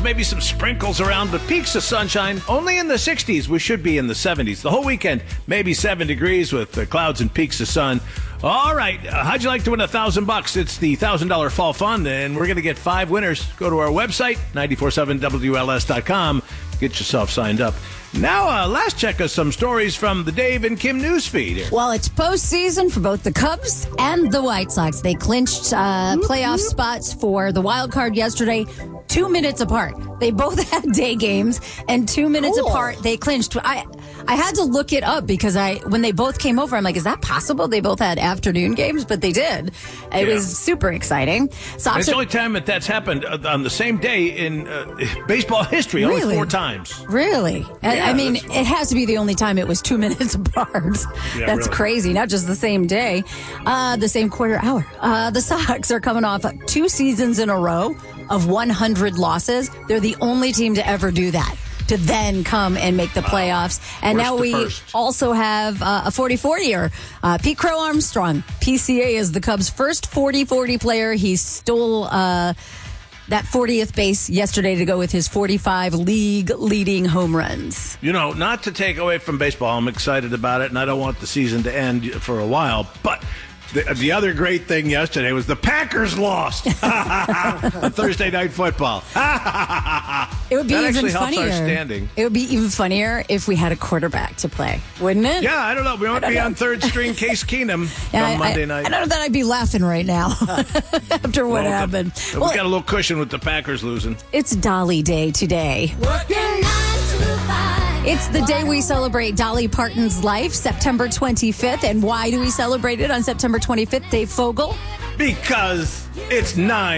maybe some sprinkles around, but peaks of sunshine only in the 60s. We should be in the 70s. The whole weekend, maybe 7 degrees with the clouds and peaks of sun. All right, how'd you like to win $1,000? It's the $1,000 Fall Fund, and we're going to get 5 winners. Go to our website, 947WLS.com. Get yourself signed up. Now, let's check us some stories from the Dave and Kim newsfeed. Well, it's postseason for both the Cubs and the White Sox. They clinched playoff spots for the wild card yesterday, 2 minutes apart. They both had day games, and 2 minutes apart, they clinched. I had to look it up because when they both came over, I'm like, is that possible? They both had afternoon games, but they did. It was super exciting. It's the only time that's happened on the same day in baseball history, really? Only 4 times. Really? Yeah, I mean, it has to be the only time it was 2 minutes apart. Yeah, that's really crazy. Not just the same day, the same quarter hour. The Sox are coming off 2 seasons in a row of 100 losses. They're the only team to ever do that, to then come and make the playoffs. And now we also have a 44-year, Pete Crow Armstrong. PCA is the Cubs' first 40-40 player. He stole that 40th base yesterday to go with his 45 league-leading home runs. You know, not to take away from baseball, I'm excited about it, and I don't want the season to end for a while, but the other great thing yesterday was the Packers lost on Thursday Night Football. It would be that even actually helps funnier. our standing. It would be even funnier if we had a quarterback to play, wouldn't it? Yeah, I don't know. We might be on third string Case Keenum on Monday night. I don't know that I'd be laughing right now after what happened. We got a little cushion with the Packers losing. It's Dolly Day today. It's the day we celebrate Dolly Parton's life, September 25th. And why do we celebrate it on September 25th, Dave Fogel? Because it's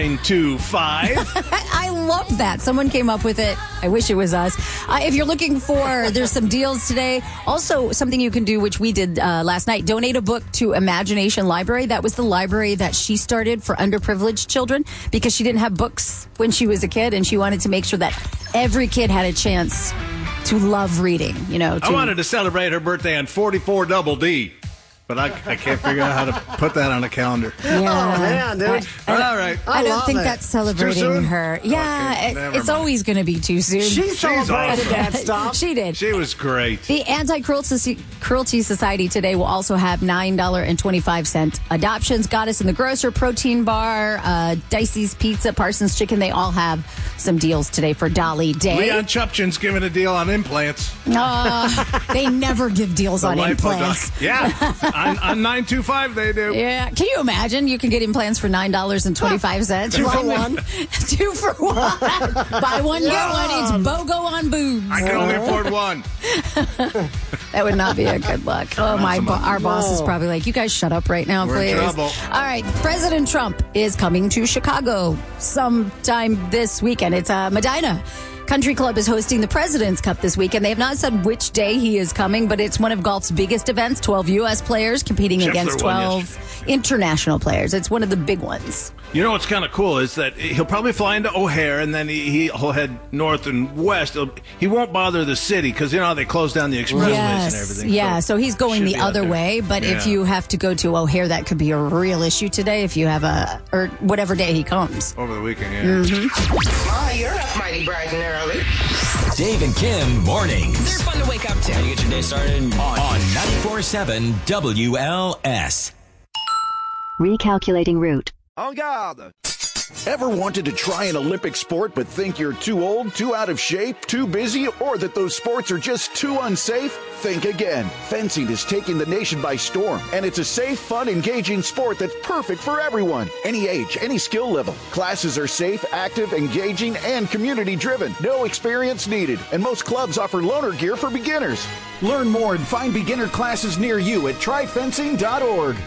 925. I love that. Someone came up with it. I wish it was us. If you're looking there's some deals today. Also, something you can do, which we did last night, donate a book to Imagination Library. That was the library that she started for underprivileged children because she didn't have books when she was a kid, and she wanted to make sure that every kid had a chance to love reading. I wanted to celebrate her birthday on 44 double D. But I can't figure out how to put that on a calendar. Yeah. Oh, man, dude. All right. I don't think that's celebrating Too soon? her. Yeah, Okay, it's always going to be too soon. She celebrated awesome. that stuff. She did. She was great. The Anti-Cruelty Society today will also have $9.25 adoptions. Goddess in the Grocer, Protein Bar, Dicey's Pizza, Parsons Chicken. They all have some deals today for Dolly Day. Leon Chupchin's giving a deal on implants. They never give deals on implants. Yeah. On 925 they do. Yeah. Can you imagine? You can get implants for $9.25. 2 for 1. 2 for 1. Buy one, get one. It's BOGO on boobs. I can only afford one. That would not be a good look. Oh, our boss is probably like, you guys shut up right now, We're please. in trouble. All right. President Trump is coming to Chicago sometime this weekend. It's Medina Country Club is hosting the President's Cup this week, and they have not said which day he is coming, but it's one of golf's biggest events. 12 U.S. players competing against 12 international players. It's one of the big ones. You know what's kind of cool is that he'll probably fly into O'Hare, and then he'll head north and west. He won't bother the city because, they close down the expressways and everything. Yeah, so he's going the other way. But if you have to go to O'Hare, that could be a real issue today if you have or whatever day he comes. Over the weekend, yeah. Mama, you're up mighty bright and early. Dave and Kim mornings. They're fun to wake up to. You get your day started on 94.7 WLS. Recalculating route. En garde! Ever wanted to try an Olympic sport but think you're too old, too out of shape, too busy, or that those sports are just too unsafe? Think again. Fencing is taking the nation by storm, and it's a safe, fun, engaging sport that's perfect for everyone. Any age, any skill level. Classes are safe, active, engaging, and community-driven. No experience needed, and most clubs offer loaner gear for beginners. Learn more and find beginner classes near you at tryfencing.org.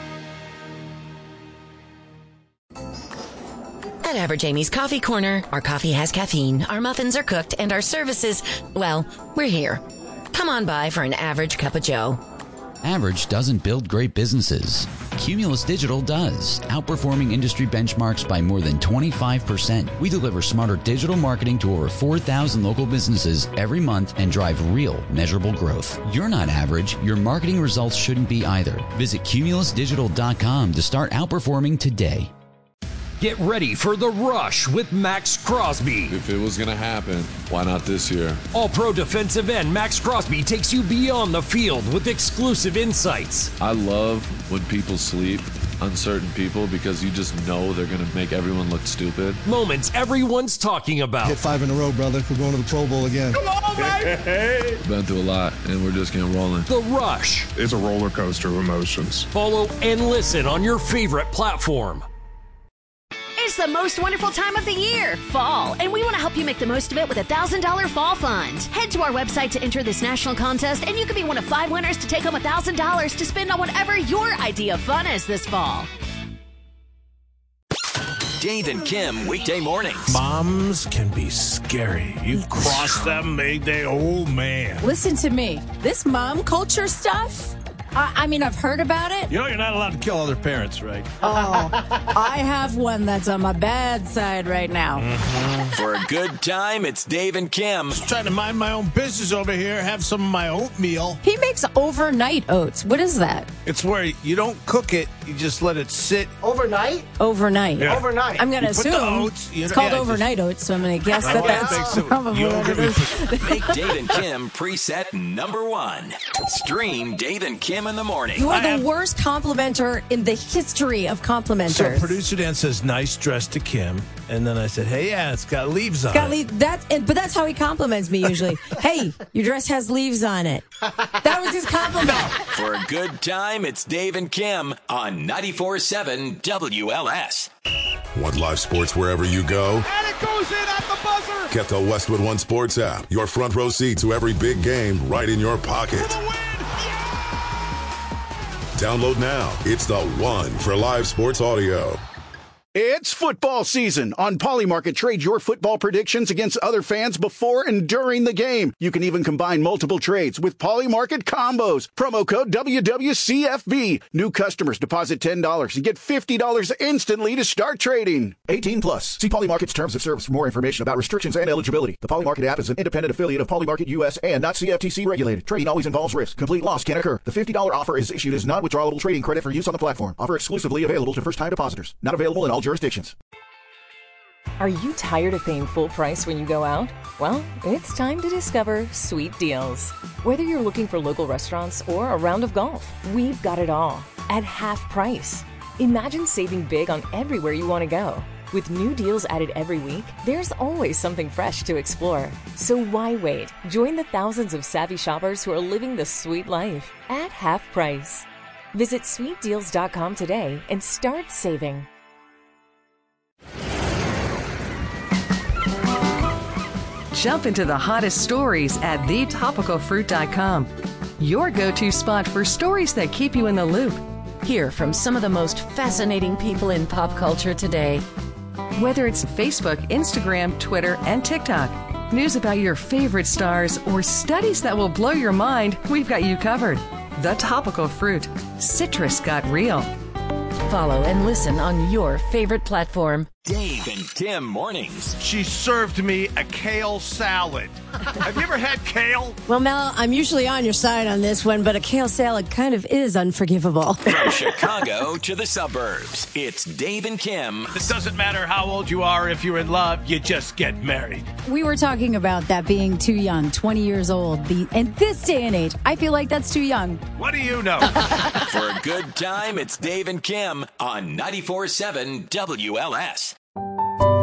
At Average Amy's Coffee Corner, our coffee has caffeine, our muffins are cooked, and our services, well, we're here. Come on by for an average cup of joe. Average doesn't build great businesses. Cumulus Digital does, outperforming industry benchmarks by more than 25%. We deliver smarter digital marketing to over 4,000 local businesses every month and drive real, measurable growth. You're not average. Your marketing results shouldn't be either. Visit cumulusdigital.com to start outperforming today. Get ready for the rush with Max Crosby. If it was going to happen, why not this year? All-pro defensive end Max Crosby takes you beyond the field with exclusive insights. I love when people sleep on certain people because you just know they're going to make everyone look stupid. Moments everyone's talking about. Hit 5 in a row, brother. We're going to the Pro Bowl again. Come on, baby! Been through a lot, and we're just getting rolling. The Rush. It's a roller coaster of emotions. Follow and listen on your favorite platform. It's the most wonderful time of the year, fall, and we want to help you make the most of it with a $1,000 fall fund. Head to our website to enter this national contest, and you could be one of 5 winners to take home $1,000 to spend on whatever your idea of fun is this fall. Dave and Kim, weekday mornings. Moms can be scary. You cross them, oh man. Listen to me. This mom culture stuff, I mean, I've heard about it. You know you're not allowed to kill other parents, right? Oh, I have one that's on my bad side right now. Mm-hmm. For a good time, it's Dave and Kim. Just trying to mind my own business over here, have some of my oatmeal. He makes overnight oats. What is that? It's where you don't cook it, you just let it sit. Overnight? Overnight. Yeah. Overnight. I'm going to assume it's called overnight oats, so I'm going to guess that's probably what it is. Make Dave and Kim preset number 1. Stream Dave and Kim in the morning. You are the worst complimenter in the history of complimenters. So producer Dan says, nice dress to Kim. And then I said, hey, yeah, it's got leaves on it. But that's how he compliments me usually. Hey, your dress has leaves on it. That was his compliment. For a good time, it's Dave and Kim on 94.7 WLS. Want live sports wherever you go? And it goes in at the buzzer. Get the Westwood One Sports app. Your front row seat to every big game right in your pocket. Download now. It's the one for live sports audio. It's football season. On Polymarket, trade your football predictions against other fans before and during the game. You can even combine multiple trades with Polymarket combos. Promo code WWCFB. New customers deposit $10 and get $50 instantly to start trading. 18 plus. See Polymarket's terms of service for more information about restrictions and eligibility. The Polymarket app is an independent affiliate of Polymarket US and not CFTC regulated. Trading always involves risk. Complete loss can occur. The $50 offer is issued as non-withdrawable trading credit for use on the platform. Offer exclusively available to first-time depositors. Not available in all jurisdictions. Are you tired of paying full price when you go out? Well, it's time to discover Sweet Deals. Whether you're looking for local restaurants or a round of golf, we've got it all at half price. Imagine saving big on everywhere you want to go. With new deals added every week, there's always something fresh to explore. So why wait? Join the thousands of savvy shoppers who are living the sweet life at half price. Visit sweetdeals.com today and start saving. Jump into the hottest stories at thetopicalfruit.com. Your go-to spot for stories that keep you in the loop. Hear from some of the most fascinating people in pop culture today. Whether it's Facebook, Instagram, Twitter, and TikTok, news about your favorite stars, or studies that will blow your mind, we've got you covered. The Topical Fruit. Citrus got real. Follow and listen on your favorite platform. Dave and Kim mornings. She served me a kale salad. Have you ever had kale? Well, Mel, I'm usually on your side on this one, but a kale salad kind of is unforgivable. From Chicago to the suburbs, it's Dave and Kim. It doesn't matter how old you are. If you're in love, you just get married. We were talking about that being too young, 20 years old. And this day and age, I feel like that's too young. What do you know? For a good time, it's Dave and Kim on 94.7 WLS.